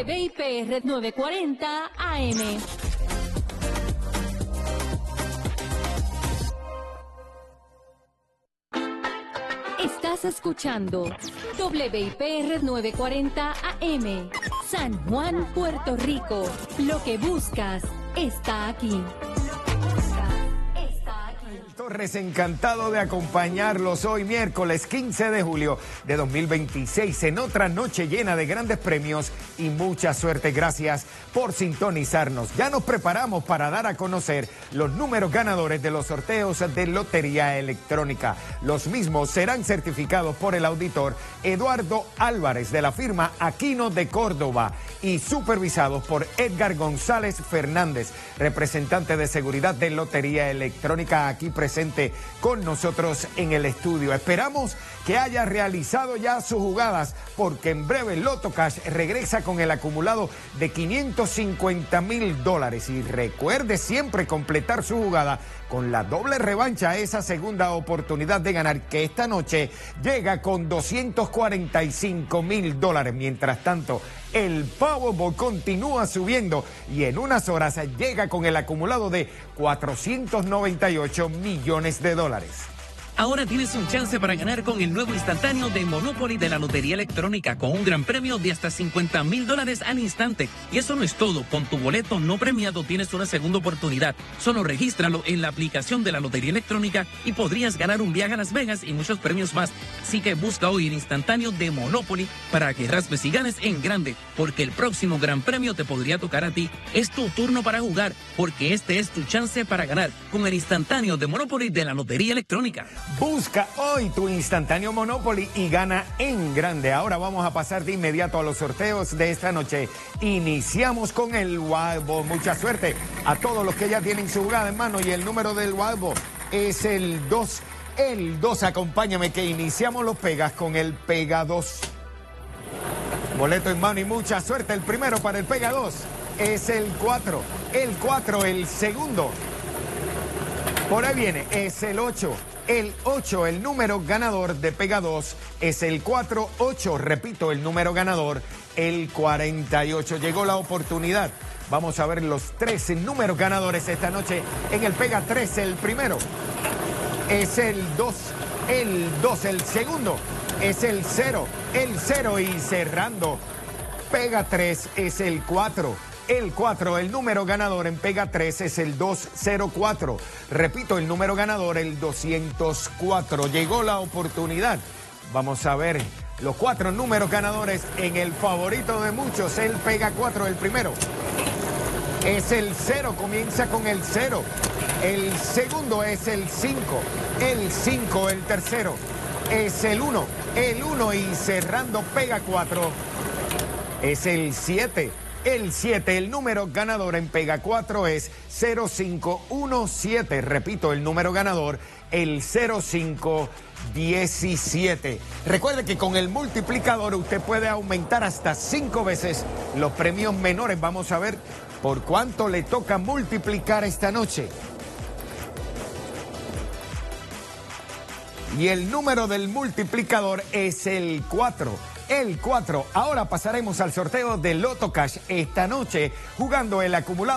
WIPR 940 AM. Estás escuchando WIPR 940 AM, San Juan, Puerto Rico. Lo que buscas está aquí. Torres, encantado de acompañarlos hoy miércoles 15 de julio de 2026 en otra noche llena de grandes premios y mucha suerte. Gracias por sintonizarnos. Ya nos preparamos para dar a conocer los números ganadores de los sorteos de Lotería Electrónica. Los mismos serán certificados por el auditor Eduardo Álvarez de la firma Aquino de Córdoba y supervisados por Edgar González Fernández, representante de seguridad de Lotería Electrónica, aquí presente con nosotros en el estudio. Esperamos que haya realizado ya sus jugadas, porque en breve Loto Cash regresa con el acumulado de $550,000. Y recuerde siempre completar su jugada con la doble revancha, esa segunda oportunidad de ganar, que esta noche llega con $245,000. Mientras tanto, el Powerball continúa subiendo y en unas horas llega con el acumulado de $498 millones. Ahora tienes un chance para ganar con el nuevo instantáneo de Monopoly de la Lotería Electrónica, con un gran premio de hasta $50,000 al instante. Y eso no es todo. Con tu boleto no premiado tienes una segunda oportunidad. Solo regístralo en la aplicación de la Lotería Electrónica y podrías ganar un viaje a Las Vegas y muchos premios más. Así que busca hoy el instantáneo de Monopoly para que raspes y ganes en grande, porque el próximo gran premio te podría tocar a ti. Es tu turno para jugar, porque este es tu chance para ganar con el instantáneo de Monopoly de la Lotería Electrónica. Busca hoy tu instantáneo Monopoly y gana en grande. Ahora vamos a pasar de inmediato a los sorteos de esta noche. Iniciamos con el Wild Ball. Mucha suerte a todos los que ya tienen su jugada en mano, y el número del Wild Ball es el 2. El 2, acompáñame que iniciamos los pegas con el Pega 2. Boleto en mano y mucha suerte. El primero para el Pega 2 es el 4. El 4, el segundo. Por ahí viene, es el 8. El 8, el número ganador de Pega 2 es el 48. Repito, el número ganador, el 48. Llegó la oportunidad. Vamos a ver los 13 números ganadores esta noche en el Pega 3. El primero es el 2. El 2, el segundo es el 0. El 0 y cerrando Pega 3 es el 4. El 4, el número ganador en Pega 3 es el 204. Repito, el número ganador, el 204. Llegó la oportunidad. Vamos a ver los 4 números ganadores en el favorito de muchos, el Pega 4. El primero es el 0, comienza con el 0. El segundo es el 5. El 5, el tercero es el 1. El 1 y cerrando Pega 4 es el 7. El 7, el número ganador en Pega 4 es 0517. Repito, el número ganador, el 0517. Recuerde que con el multiplicador usted puede aumentar hasta 5 veces los premios menores. Vamos a ver por cuánto le toca multiplicar esta noche. Y el número del multiplicador es el 4. El 4. Ahora pasaremos al sorteo de Loto Cash esta noche, jugando el acumulado